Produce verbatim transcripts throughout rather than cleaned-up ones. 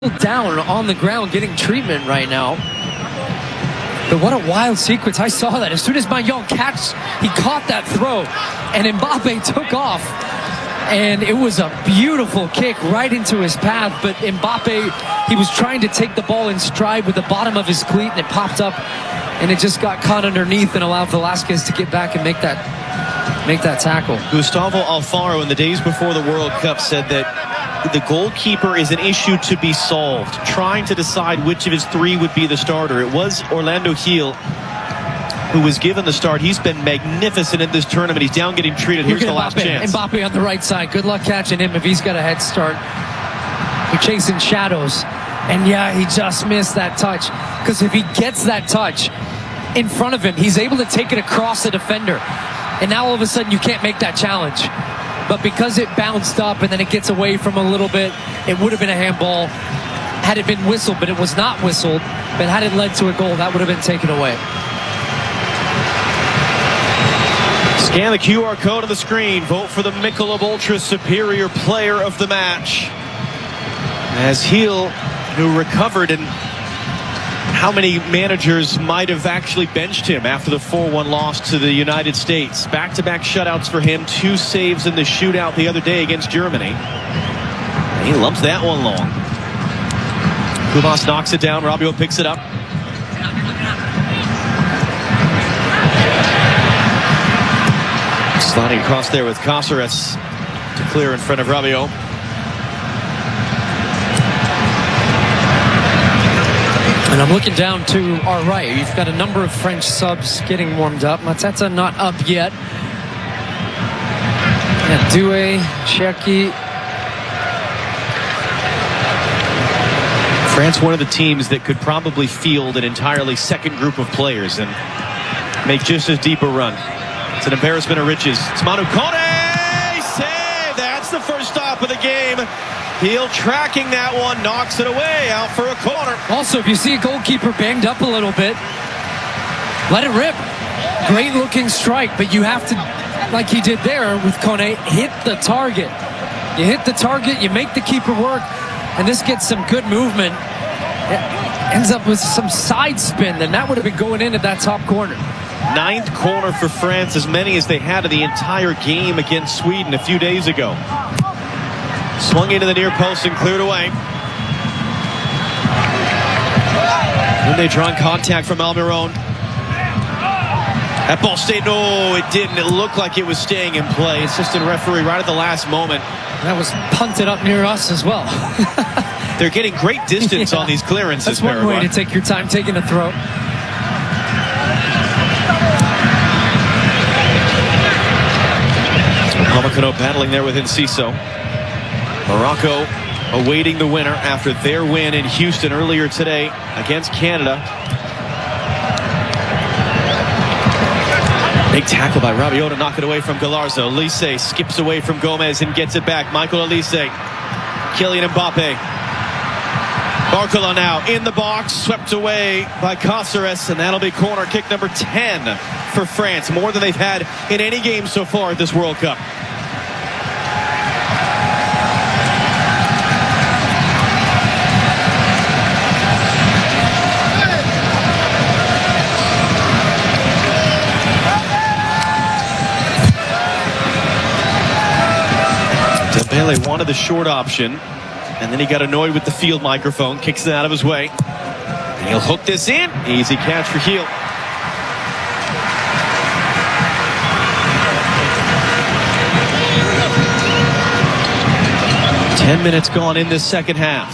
down on the ground getting treatment right now. But what a wild sequence. I saw that. As soon as Maillon catch, he caught that throw, and Mbappe took off. And it was a beautiful kick right into his path. But Mbappe, he was trying to take the ball in stride with the bottom of his cleat, and it popped up, and it just got caught underneath and allowed Velasquez to get back and make that, make that tackle. Gustavo Alfaro, in the days before the World Cup, said that the goalkeeper is an issue to be solved, trying to decide which of his three would be the starter. It was Orlando Gil who was given the start. He's been magnificent in this tournament. He's down getting treated. Here's the last chance. Mbappe on the right side. Good luck catching him if he's got a head start. We're chasing shadows. And yeah, he just missed that touch. Because if he gets that touch in front of him, he's able to take it across the defender. And now all of a sudden you can't make that challenge. But because it bounced up and then it gets away from a little bit, it would have been a handball had it been whistled, but it was not whistled. But had it led to a goal, that would have been taken away. Scan the Q R code on the screen. Vote for the Michelob Ultra Superior Player of the Match. As Gil, who recovered, and how many managers might have actually benched him after the four one loss to the United States. Back-to-back shutouts for him. Two saves in the shootout the other day against Germany. And he lumps that one long. Pumas knocks it down. Rabiot picks it up. Sliding across there with Cáceres to clear in front of Rabiot. And I'm looking down to our right. You've got a number of French subs getting warmed up. Mateta not up yet. Yeah, Doué, Cherki. France, one of the teams that could probably field an entirely second group of players and make just as deep a run. It's an embarrassment of riches. It's Manu Kone! Save! That's the first stop of the game. Gil tracking that one, knocks it away, out for a corner. Also, if you see a goalkeeper banged up a little bit, let it rip. Great looking strike, but you have to, like he did there with Kone, hit the target. You hit the target, you make the keeper work, and this gets some good movement. It ends up with some side spin, and that would have been going into that top corner. Ninth corner for France, as many as they had of the entire game against Sweden a few days ago. Swung into the near post and cleared away. Then they draw contact from Almiron. That ball stayed. No, it didn't. It looked like it was staying in play. Assistant referee right at the last moment. That was punted up near us as well. They're getting great distance yeah, on these clearances. That's one Paraguay. way to take your time taking a throw. Upamecano battling there with Enciso. Morocco awaiting the winner after their win in Houston earlier today against Canada. Big tackle by Rabiot to knock it away from Galarza. Olise skips away from Gomez and gets it back. Michael Olise. Kylian Mbappe. Barcola now in the box, swept away by Cáceres, and that'll be corner kick number ten for France. More than they've had in any game so far at this World Cup. Dembele wanted the short option, and then he got annoyed with the field microphone, kicks it out of his way. And he'll hook this in. Easy catch for Gil. Ten minutes gone in this second half.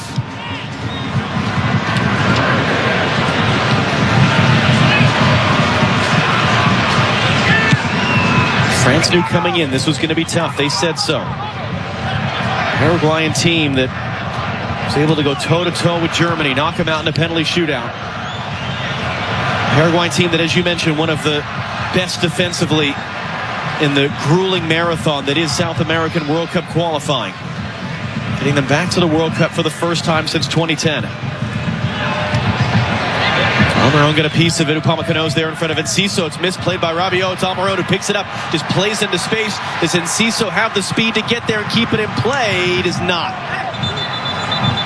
France knew coming in this was going to be tough. They said so. Paraguayan team that was able to go toe-to-toe with Germany, knock them out in a penalty shootout. Paraguayan team that, as you mentioned, one of the best defensively in the grueling marathon that is South American World Cup qualifying. Getting them back to the World Cup for the first time since twenty ten. Almiron got a piece of it. Upamecano's there in front of Enciso. It's misplayed by Rabiot. It's Almiron who picks it up, just plays into space. Does Enciso have the speed to get there and keep it in play? He does not.